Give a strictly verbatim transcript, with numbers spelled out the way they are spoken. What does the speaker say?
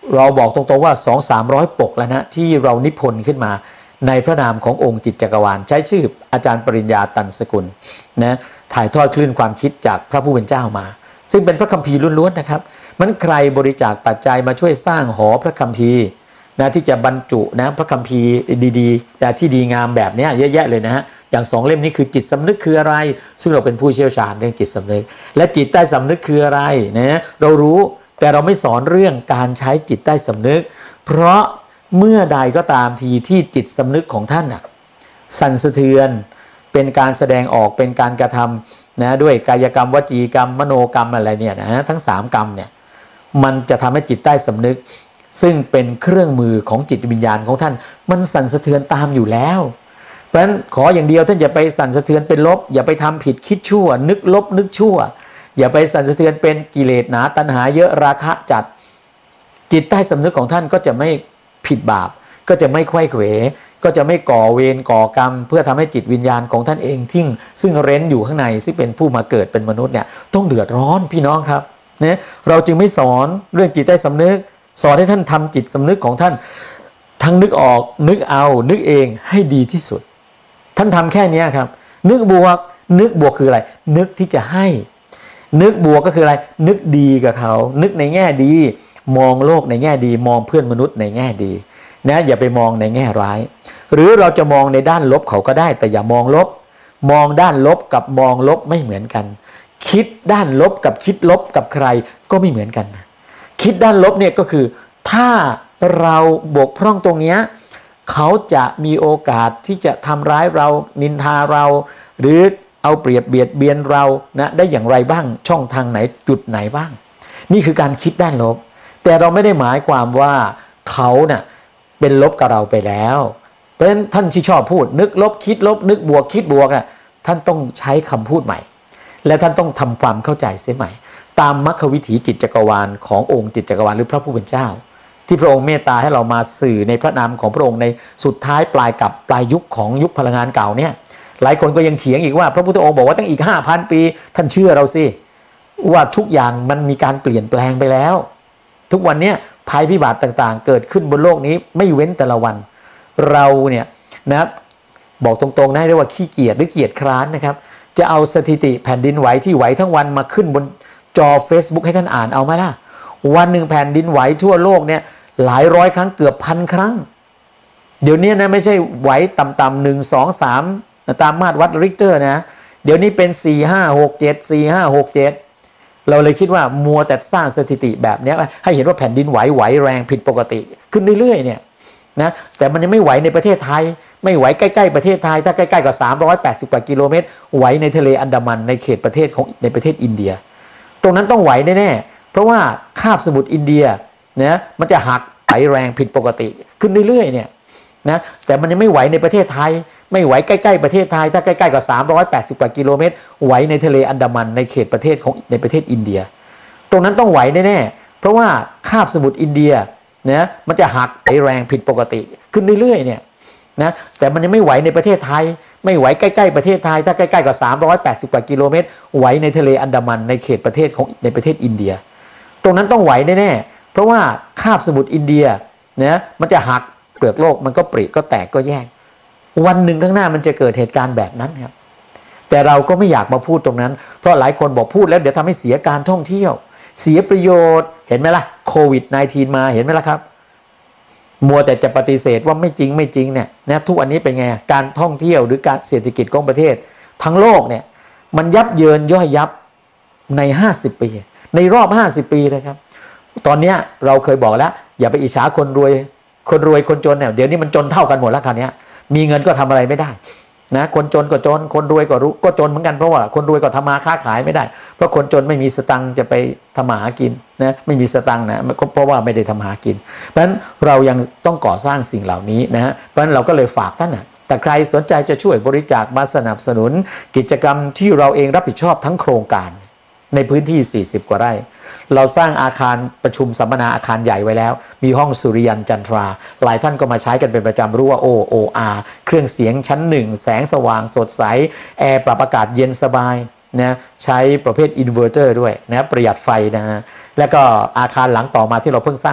เราบอกตรงๆว่า สองถึงสามร้อย ปกแล้วนะที่เรานิพนธ์ขึ้นมาในพระนามขององค์จิตจักรวาลใช้ชื่ออาจารย์ปริญญาตันสกุลนะถ่ายทอดคลื่นความคิดจากพระผู้เป็นเจ้ามาซึ่งเป็นพระคัมภีร์ล้วนๆนะครับมันใครบริจาคปัจจัยมาช่วยสร้างหอพระคัมภีร์นะที่จะบรรจุนะพระคัมภีร์ดีๆแต่ที่ดีงามแบบนี้เยอะแยะเลยนะฮะอย่างสองเล่มนี้คือจิตสำนึกคืออะไรซึ่งเราเป็นผู้เชี่ยวชาญเรื่องจิตสำนึกและจิตใต้สำนึกคืออะไรนะเรารู้แต่เราไม่สอนเรื่องการใช้จิตใต้สำนึกเพราะเมื่อใดก็ตามทีที่จิตสำนึกของท่านน่ะสั่นสะเทือนเป็นการแสดงออกเป็นการกระทำนะด้วยกายกรรมวจีกรรมมโนกรรมอะไรเนี่ยนะทั้งสามกรรมเนี่ยมันจะทำให้จิตใต้สำนึกซึ่งเป็นเครื่องมือของจิตวิญญาณของท่านมันสั่นสะเทือนตามอยู่แล้วเพราะฉะนั้นขออย่างเดียวท่านอย่าไปสั่นสะเทือนเป็นลบอย่าไปทำผิดคิดชั่วนึกลบนึกชั่วอย่าไปสั่นสะเทือนเป็นกิเลสหนาตัณหาเยอะราคะจัดจิตใต้สำนึกของท่านก็จะไม่ผิดบาปก็จะไม่ไขว้เขวก็จะไม่ก่อเวรก่อกรรมเพื่อทำให้จิตวิญญาณของท่านเองที่ซึ่งเร้นอยู่ข้างในซึ่งเป็นผู้มาเกิดเป็นมนุษย์เนี่ยต้องเดือดร้อนพี่น้องครับเนี่ยเราจึงไม่สอนเรื่องจิตใต้สำนึกสอนให้ท่านทำจิตสำนึกของท่านทั้งนึกออกนึกเอานึกเองให้ดีที่สุดท่านทำแค่นี้ครับนึกบวกนึกบวกคืออะไรนึกที่จะให้นึกบวกก็คืออะไรนึกดีกับเขานึกในแง่ดีมองโลกในแง่ดีมองเพื่อนมนุษย์ในแง่ดีนะอย่าไปมองในแง่ร้ายหรือเราจะมองในด้านลบเขาก็ได้แต่อย่ามองลบมองด้านลบกับมองลบไม่เหมือนกันคิดด้านลบกับคิดลบกับใครก็ไม่เหมือนกันคิดด้านลบเนี่ยก็คือถ้าเราบกพร่องตรงนี้เขาจะมีโอกาสที่จะทำร้ายเรานินทาเราหรือเอาเปรียบเบียดเบียนเรานะได้อย่างไรบ้างช่องทางไหนจุดไหนบ้างนี่คือการคิดด้านลบแต่เราไม่ได้หมายความว่าเขาเน่ะเป็นลบกับเราไปแล้วเพราะฉะนั้นท่านที่ชอบพูดนึกลบคิดลบนึกบวกคิดบวกอ่ะท่านต้องใช้คำพูดใหม่และท่านต้องทำความเข้าใจเสียใหม่ตามมรรควิถีจิตจักรวาลขององค์จิตจักรวาลหรือพระผู้เป็นเจ้าที่พระองค์เมตตาให้เรามาสื่อในพระนามของพระองค์ในสุดท้ายปลายกับปลายยุคของยุคพลังงานเก่าเนี่ยหลายคนก็ยังเถียงอีกว่าพระพุทธองค์บอกว่าตั้งอีก ห้าพัน ปีท่านเชื่อเราสิว่าทุกอย่างมันมีการเปลี่ยนแปลงไปแล้วทุกวันนี้ภัยพิบัติต่างๆเกิดขึ้นบนโลกนี้ไม่เว้นแต่ละวันเราเนี่ยนะบอกตรงๆนะเรียกว่าขี้เกียจหรือเกียจคร้านนะครับจะเอาสถิติแผ่นดินไหวที่ไหวทั้งวันมาขึ้นบนจอ Facebook ให้ท่านอ่านเอาไหมล่ะวันหนึ่งแผ่นดินไหวทั่วโลกเนี่ยหลายร้อยครั้งเกือบพันครั้งเดี๋ยวนี้นะไม่ใช่ไหวต่ำๆหนึ่งสองสามตามมาตรวัดริกเตอร์นะเดี๋ยวนี้เป็นสี่ห้าหกเจ็ดสี่ห้าหกเจ็ดเราเลยคิดว่ามัวแต่สร้างสถิติแบบนี้ให้เห็นว่าแผ่นดินไหวไหวแรงผิดปกติขึ้นเรื่อยๆเนี่ยนะแต่มันยังไม่ไหวในประเทศไทยไม่ไหวใกล้ๆประเทศไทยถ้าใกล้ๆกับสามร้อยแปดสิบกว่ากิโลเมตรไหวในทะเลอันดามันในเขตประเทศของในประเทศอินเดียตรงนั้นต้องไหวแน่ๆเพราะว่าคาบสมุทรอินเดียนะมันจะหักไหวแรงผิดปกติขึ้นเรื่อยๆเนี่ยนะแต่มันยังไม่ไหวในประเทศไทยไม่ไหวใกล้ๆประเทศไทยถ้าใกล้ๆกับสามร้อยแปดสิบกว่ากิโลเมตรไหวในทะเลอันดามันในเขตประเทศของในประเทศอินเดียตรงนั้นต้องไหวแน่ๆเพราะว่าคาบสมุทรอินเดียนะมันจะหักไหวแรงผิดปกติขึ้นเรื่อยๆเนี่ยนะแต่มันยังไม่ไหวในประเทศไทยไม่ไหวใกล้ๆประเทศไทยถ้าใกล้ๆกับสามร้อยแปดสิบกว่ากิโลเมตรไหวในทะเลอันดามันในเขตประเทศของในประเทศอินเดียตรงนั้นต้องไหวแน่ๆเพราะว่าคาบสมุทรอินเดียนะมันจะหักเปลือกโลกมันก็ปริก็แตกก็แยกวันหนึ่งข้างหน้ามันจะเกิดเหตุการณ์แบบนั้นครับแต่เราก็ไม่อยากมาพูดตรงนั้นเพราะหลายคนบอกพูดแล้วเดี๋ยวทำให้เสียการท่องเที่ยวเสียประโยชน์เห็นไหมล่ะโควิด สิบเก้า มาเห็นไหมล่ะครับมัวแต่จะปฏิเสธว่าไม่จริงไม่จริงเนี่ยนะทุกวันนี้เป็นไงการท่องเที่ยวหรือการเศรษฐกิจของประเทศทั้งโลกเนี่ยมันยับเยินย่อยยับในห้าสิบปีในรอบห้าสิบปีเลยครับตอนนี้เราเคยบอกแล้วอย่าไปอิจฉาคนรวยคนรวยคนจนเนี่ยเดี๋ยวนี้มันจนเท่ากันหมดแล้วคราวนี้มีเงินก็ทำอะไรไม่ได้นะคนจนก็จนคนรวยก็รู้ก็จนเหมือนกันเพราะว่าคนรวยก็ทำมาค้าขายไม่ได้เพราะคนจนไม่มีสตังค์จะไปทำมาหากินนะไม่มีสตังค์นะเพราะว่าไม่ได้ทำหากินเพราะฉะนั้นเรายังต้องก่อสร้างสิ่งเหล่านี้นะฮะเพราะฉะนั้นเราก็เลยฝากท่านนะแต่ใครสนใจจะช่วยบริจาคมาสนับสนุนกิจกรรมที่เราเองรับผิดชอบทั้งโครงการในพื้นที่สี่สิบกว่าไร่เราสร้างอาคารประชุมสัมมนาอาคารใหญ่ไว้แล้วมีห้องสุริยันจันทราหลายท่านก็มาใช้กันเป็นประจำรู้ว่าโอโออาร์เครื่องเสียงชั้นหนึ่งแสงสว่างสดใสแอร์ปรับอากาศเย็นสบายนะใช้ประเภทอินเวอร์เตอร์ด้วยนะประหยัดไฟนะฮะแล้วก็อาคารหลังต่อมาที่เราเพิ่งสร้าง